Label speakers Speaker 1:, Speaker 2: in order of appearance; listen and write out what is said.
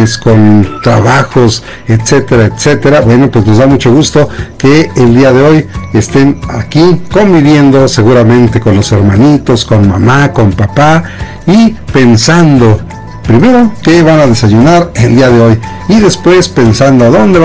Speaker 1: pendientes, con trabajos, etcétera, etcétera. Bueno, pues nos da mucho gusto que el día de hoy estén aquí conviviendo seguramente con los hermanitos, con mamá, con papá, y pensando primero qué van a desayunar el día de hoy, y después pensando a dónde van